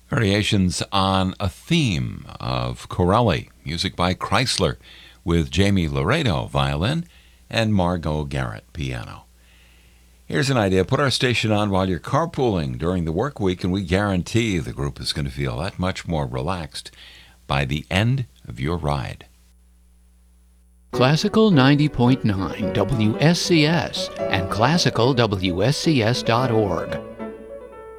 Variations on a theme of Corelli, music by Chrysler, with Jamie Laredo, violin, and Margot Garrett, piano. Here's an idea. Put our station on while you're carpooling during the work week, and we guarantee the group is going to feel that much more relaxed by the end of your ride. Classical 90.9 WSCS and classicalwscs.org.